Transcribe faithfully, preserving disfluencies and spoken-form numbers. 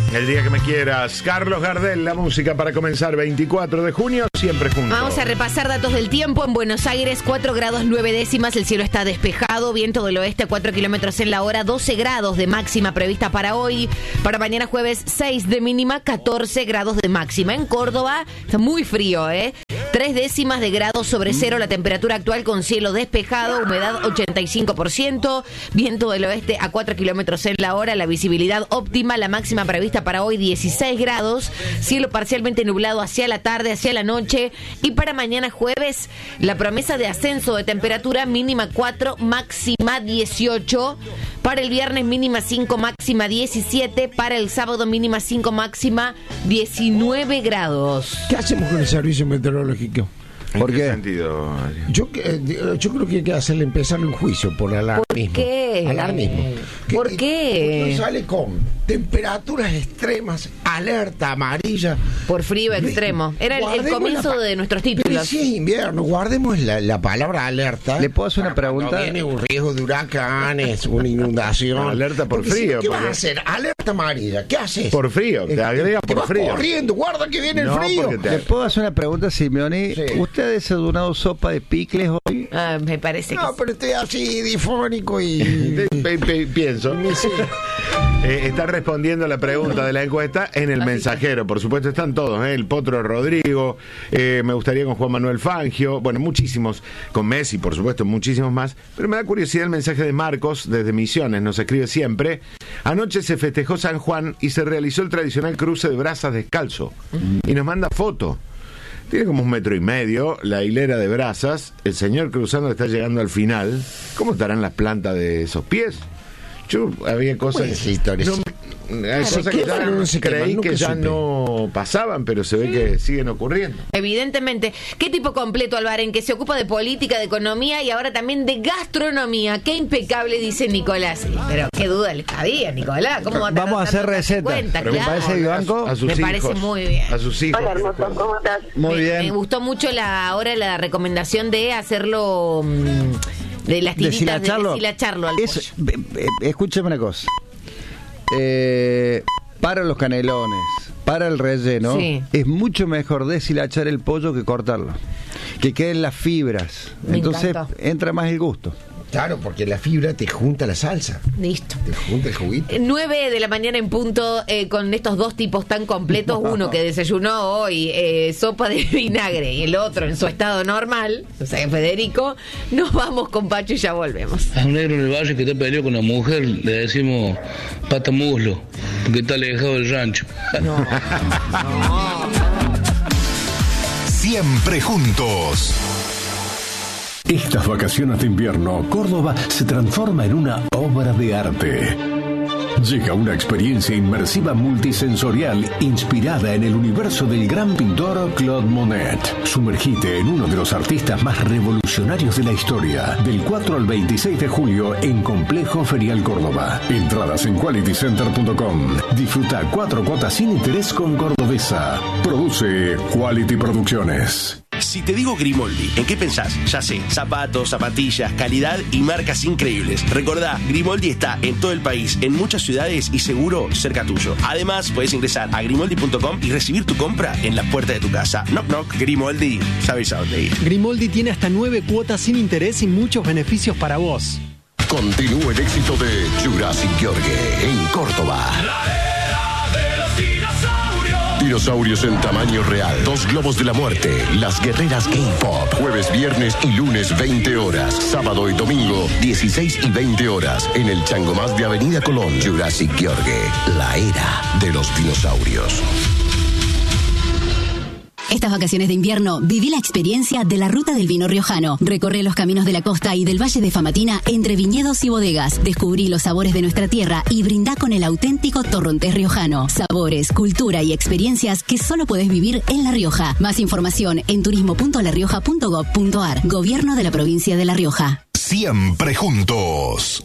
El día que me quieras. Carlos Gardel, la música para comenzar. veinticuatro de junio, siempre juntos. Vamos a repasar datos del tiempo. En Buenos Aires, cuatro grados nueve décimas. El cielo está despejado. Viento del oeste a cuatro kilómetros en la hora. doce grados de máxima prevista para hoy. Para mañana jueves, seis de mínima, catorce grados de máxima. En Córdoba, está muy frío, ¿eh? tres décimas de grado sobre cero la temperatura actual con cielo despejado, humedad ochenta y cinco por ciento, viento del oeste a cuatro kilómetros en la hora, la visibilidad óptima, la máxima prevista para hoy dieciséis grados, cielo parcialmente nublado hacia la tarde, hacia la noche, y para mañana jueves la promesa de ascenso de temperatura, mínima cuatro, máxima dieciocho, para el viernes mínima cinco, máxima diecisiete, para el sábado mínima cinco, máxima diecinueve grados. ¿Qué hacemos con el servicio meteorológico? ¿En ¿Por qué, qué sentido? Yo, eh, yo creo que hay que hacerle empezarle un juicio por alarmismo. ¿Por qué? Alarmismo. ¿Por Que, qué? No sale con temperaturas extremas, alerta amarilla. Por frío extremo. Era el, el Guardemos comienzo la pa- de nuestros Pero títulos. si es invierno, guardemos la, la palabra alerta. ¿Le puedo hacer una para cuando pregunta? Viene un riesgo de huracanes, una inundación. Alerta por Porque si no, frío, ¿qué vas porque- a hacer? Alerta amarilla. ¿Qué haces? Por frío, te agrega te por vas frío. corriendo, guarda que viene No, el frío. porque te- ¿Le puedo hacer una pregunta, Simeoni? Sí. ¿Usted ha desayunado sopa de picles hoy? Ah, me parece que No, sí. pero estoy así difónico y... Pe- pe- Pienso. Sí. Eh, está respondiendo a la pregunta de la encuesta en el mensajero. Por supuesto están todos, ¿eh? El Potro Rodrigo, eh, me gustaría con Juan Manuel Fangio, bueno, muchísimos, con Messi, por supuesto, muchísimos más. Pero me da curiosidad el mensaje de Marcos desde Misiones, nos escribe siempre. Anoche se festejó San Juan y se realizó el tradicional cruce de brasas descalzo. Y nos manda foto. Tiene como un metro y medio la hilera de brasas. El señor cruzando está llegando al final. ¿Cómo estarán las plantas de esos pies? Yo había cosas Bueno, esa historia no, sí. hay Se cosas que ya queman, no se creí queman, que nunca ya supe. no pasaban, pero se ve que siguen ocurriendo. Evidentemente. ¿Qué tipo completo, Alvaren? Que se ocupa de política, de economía y ahora también de gastronomía. Qué impecable, dice Nicolás. Pero qué duda le cabía, Nicolás. ¿Cómo va a tardar Vamos a hacer tanto en darse receta. cuenta? Pero me Claro. parece, Vivanco, A sus Me hijos, parece muy bien. A sus hijos. Hola, hermoso, ¿cómo estás? Muy me, bien. Me gustó mucho la ahora la recomendación de hacerlo mm, de las tiritas de Deshilacharlo. deshilacharlo al Es- pollo. eh, eh, escúchame una cosa. Eh, para los canelones, para el relleno, Sí. es mucho mejor deshilachar el pollo que cortarlo. Que queden las fibras. Me Entonces encantó. entra más el gusto. Claro, porque la fibra te junta la salsa, Listo. te junta el juguito. nueve de la mañana en punto, eh, con estos dos tipos tan completos, uno que desayunó hoy eh, sopa de vinagre y el otro en su estado normal, o sea, Federico. Nos vamos con Pacho y ya volvemos. A un negro en el barrio que está peleado con la mujer le decimos pata muslo, porque está alejado del rancho. Siempre juntos. Estas vacaciones de invierno, Córdoba se transforma en una obra de arte. Llega una experiencia inmersiva multisensorial inspirada en el universo del gran pintor Claude Monet. Sumergite en uno de los artistas más revolucionarios de la historia. Del cuatro al veintiséis de julio en Complejo Ferial Córdoba. Entradas en quality center punto com. Disfruta cuatro cuotas sin interés con Cordobesa. Produce Quality Producciones. Si te digo Grimoldi, ¿en qué pensás? Ya sé, zapatos, zapatillas, calidad y marcas increíbles. Recordá, Grimoldi está en todo el país, en muchas ciudades y seguro cerca tuyo. Además, puedes ingresar a grimoldi punto com y recibir tu compra en la puerta de tu casa. Knock knock, Grimoldi, sabes a dónde ir. Grimoldi tiene hasta nueve cuotas sin interés y muchos beneficios para vos. Continúa el éxito de Jurassic Gheorghe en Córdoba. Dinosaurios en tamaño real. Dos globos de la muerte. Las guerreras K-Pop. Jueves, viernes y lunes veinte horas. Sábado y domingo dieciséis y veinte horas. En el Changomás de Avenida Colón. Jurassic Gheorghe. La era de los dinosaurios. Estas vacaciones de invierno, viví la experiencia de la Ruta del Vino Riojano. Recorre los caminos de la costa y del Valle de Famatina entre viñedos y bodegas. Descubrí los sabores de nuestra tierra y brindá con el auténtico torrontés riojano. Sabores, cultura y experiencias que solo podés vivir en La Rioja. Más información en turismo punto la rioja punto gob punto ar. Gobierno de la provincia de La Rioja. Siempre juntos.